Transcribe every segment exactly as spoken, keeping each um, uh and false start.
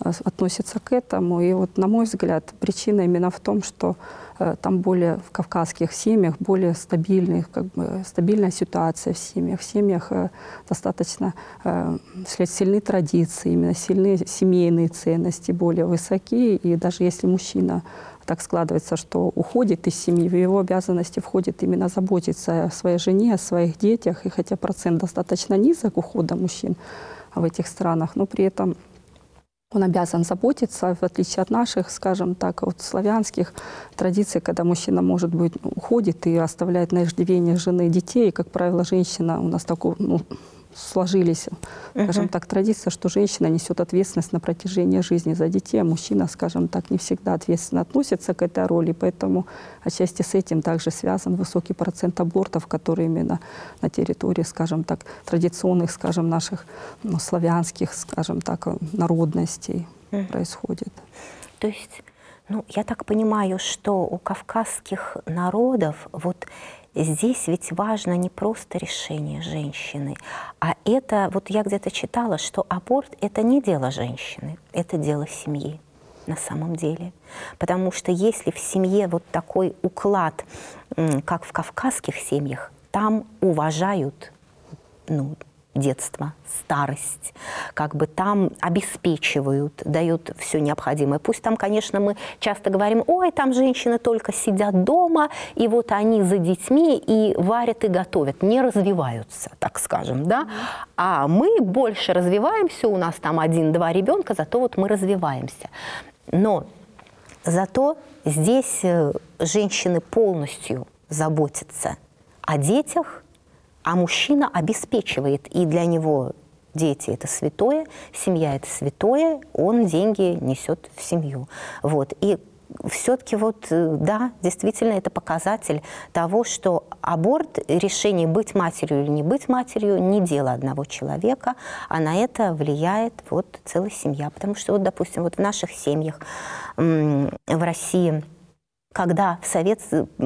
относится к этому. И вот, на мой взгляд, причина именно в том, что там более в кавказских семьях более стабильная, как бы, стабильная ситуация в семьях. В семьях достаточно сильны традиции, именно сильные семейные ценности, более высокие. И даже если мужчина так складывается, что уходит из семьи, в его обязанности входит именно заботиться о своей жене, о своих детях. И хотя процент достаточно низок ухода мужчин в этих странах, но при этом он обязан заботиться, в отличие от наших, скажем так, вот славянских традиций, когда мужчина, может быть, уходит и оставляет на иждивение жены и детей. И, как правило, женщина у нас такой, ну, сложились, скажем uh-huh. так, традиция, что женщина несет ответственность на протяжении жизни за детей, а мужчина, скажем так, не всегда ответственно относится к этой роли. Поэтому отчасти с этим также связан высокий процент абортов, которые именно на территории, скажем так, традиционных, скажем, наших, ну, славянских, скажем так, народностей uh-huh. происходит. То есть, ну, я так понимаю, что у кавказских народов вот здесь ведь важно не просто решение женщины, а это, вот я где-то читала, что аборт – это не дело женщины, это дело семьи на самом деле. Потому что если в семье вот такой уклад, как в кавказских семьях, там уважают, ну, детство, старость, как бы там обеспечивают, дают все необходимое. Пусть там, конечно, мы часто говорим, ой, там женщины только сидят дома, и вот они за детьми и варят, и готовят, не развиваются, так скажем, да? Mm-hmm. А мы больше развиваемся, у нас там один-два ребенка, зато вот мы развиваемся. Но зато здесь женщины полностью заботятся о детях, а мужчина обеспечивает, и для него дети – это святое, семья – это святое, он деньги несет в семью. Вот. И все-таки вот, да, действительно, это показатель того, что аборт, решение быть матерью или не быть матерью, не дело одного человека, а на это влияет вот целая семья. Потому что, вот, допустим, вот в наших семьях в России, когда в Совет...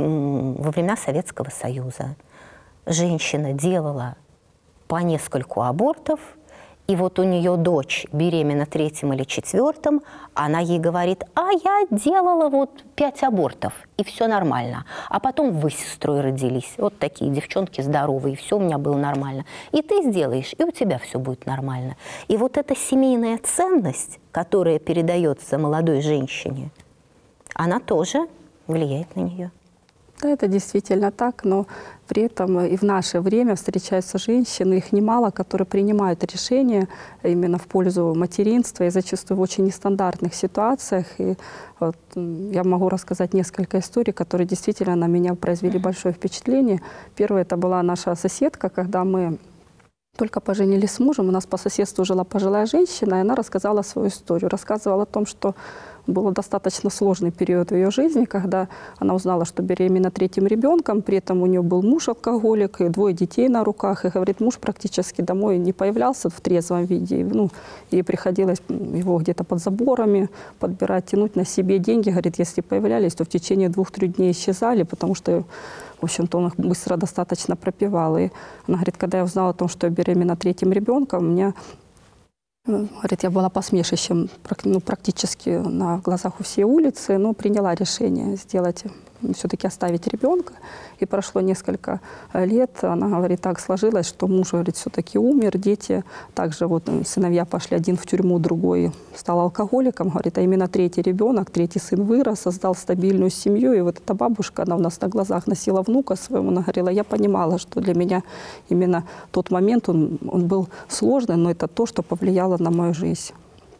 во времена Советского Союза женщина делала по нескольку абортов, и вот у нее дочь беременна третьим или четвертым, она ей говорит, а я делала вот пять абортов, и все нормально. А потом вы с сестрой родились, вот такие девчонки здоровые, и все у меня было нормально. И ты сделаешь, и у тебя все будет нормально. И вот эта семейная ценность, которая передается молодой женщине, она тоже влияет на нее. Да, это действительно так, но при этом и в наше время встречаются женщины, их немало, которые принимают решения именно в пользу материнства и зачастую в очень нестандартных ситуациях. И вот я могу рассказать несколько историй, которые действительно на меня произвели большое впечатление. Первая — это была наша соседка, когда мы только поженились с мужем, у нас по соседству жила пожилая женщина, и она рассказала свою историю. Рассказывала о том, что был достаточно сложный период в ее жизни, когда она узнала, что беременна третьим ребенком, при этом у нее был муж-алкоголик и двое детей на руках. И, говорит, муж практически домой не появлялся в трезвом виде. Ну, ей приходилось его где-то под заборами подбирать, тянуть на себе деньги. Говорит, если появлялись, то в течение двух-трех дней исчезали, потому что, в общем-то, он их быстро достаточно пропивал. И она говорит, когда я узнала о том, что я беременна третьим ребенком, у меня... Говорит, я была посмешищем ну, практически на глазах у всей улицы, но приняла решение сделать, все-таки оставить ребенка. И прошло несколько лет, она говорит, так сложилось, что муж, говорит, все-таки умер, дети, также вот сыновья пошли, один в тюрьму, другой стал алкоголиком, говорит, а именно третий ребенок, третий сын вырос, создал стабильную семью, и вот эта бабушка, она у нас на глазах носила внука своему, она говорила, я понимала, что для меня именно тот момент, он, он был сложный, но это то, что повлияло на мою жизнь.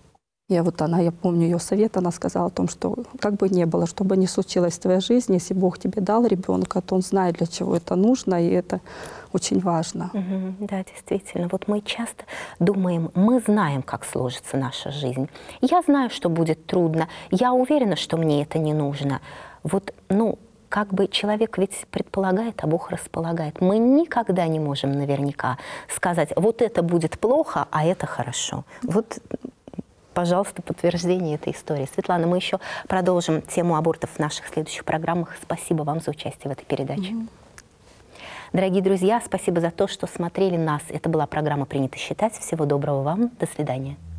Я вот она, я помню ее совет, она сказала о том, что как бы ни было, что бы ни случилось в твоей жизни, если Бог тебе дал ребенка, то Он знает, для чего это нужно, и это очень важно. Угу, да, действительно. Вот мы часто думаем, мы знаем, как сложится наша жизнь. Я знаю, что будет трудно, я уверена, что мне это не нужно. Вот, ну, как бы человек ведь предполагает, а Бог располагает. Мы никогда не можем наверняка сказать, вот это будет плохо, а это хорошо. Вот... Пожалуйста, подтверждение этой истории. Светлана, мы еще продолжим тему абортов в наших следующих программах. Спасибо вам за участие в этой передаче. Mm-hmm. Дорогие друзья, спасибо за то, что смотрели нас. Это была программа «Принято считать». Всего доброго вам. До свидания.